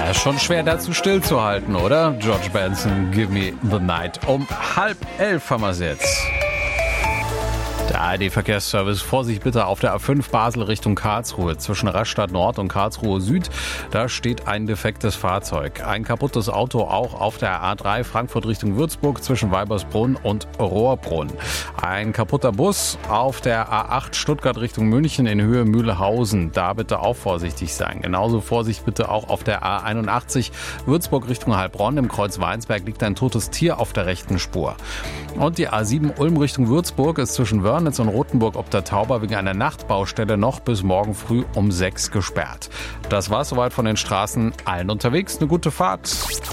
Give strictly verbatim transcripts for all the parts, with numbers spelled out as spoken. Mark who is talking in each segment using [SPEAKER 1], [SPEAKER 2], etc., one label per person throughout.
[SPEAKER 1] Ja, ist schon schwer dazu stillzuhalten, oder? George Benson, Give Me the Night. Um halb elf haben wir es jetzt. Der A R D-Verkehrsservice, Vorsicht bitte auf der A fünf Basel Richtung Karlsruhe. Zwischen Rastatt Nord und Karlsruhe Süd, da steht ein defektes Fahrzeug. Ein kaputtes Auto auch auf der A drei Frankfurt Richtung Würzburg zwischen Weibersbrunn und Rohrbrunn. Ein kaputter Bus auf der A acht Stuttgart Richtung München in Höhe Mühlhausen. Da bitte auch vorsichtig sein. Genauso Vorsicht bitte auch auf der A einundachtzig Würzburg Richtung Heilbronn. Im Kreuz Weinsberg liegt ein totes Tier auf der rechten Spur. Und die A sieben Ulm Richtung Würzburg ist zwischen Wörnitz und Rothenburg ob der Tauber wegen einer Nachtbaustelle noch bis morgen früh um sechs gesperrt. Das war's soweit von den Straßen. Allen unterwegs eine gute Fahrt.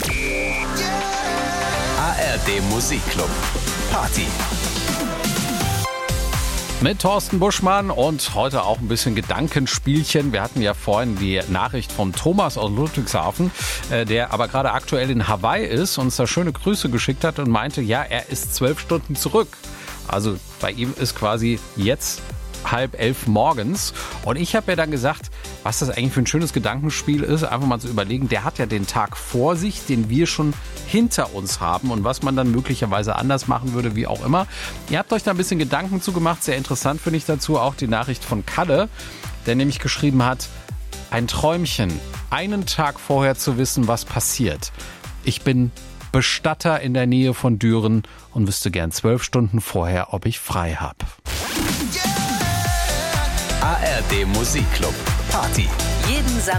[SPEAKER 2] A R D Musikclub Party.
[SPEAKER 1] Mit Thorsten Buschmann und heute auch ein bisschen Gedankenspielchen. Wir hatten ja vorhin die Nachricht vom Thomas aus Ludwigshafen, der aber gerade aktuell in Hawaii ist und uns da schöne Grüße geschickt hat und meinte, ja, er ist zwölf Stunden zurück. Also bei ihm ist quasi jetzt halb elf morgens. Und ich habe mir dann gesagt, was das eigentlich für ein schönes Gedankenspiel ist, einfach mal zu überlegen, der hat ja den Tag vor sich, den wir schon hinter uns haben und was man dann möglicherweise anders machen würde, wie auch immer. Ihr habt euch da ein bisschen Gedanken zugemacht, sehr interessant finde ich dazu auch die Nachricht von Kalle, der nämlich geschrieben hat, ein Träumchen, einen Tag vorher zu wissen, was passiert. Ich bin Bestatter in der Nähe von Düren und wüsste gern zwölf Stunden vorher, ob ich frei habe.
[SPEAKER 2] A R D Musikclub Party.
[SPEAKER 3] Jeden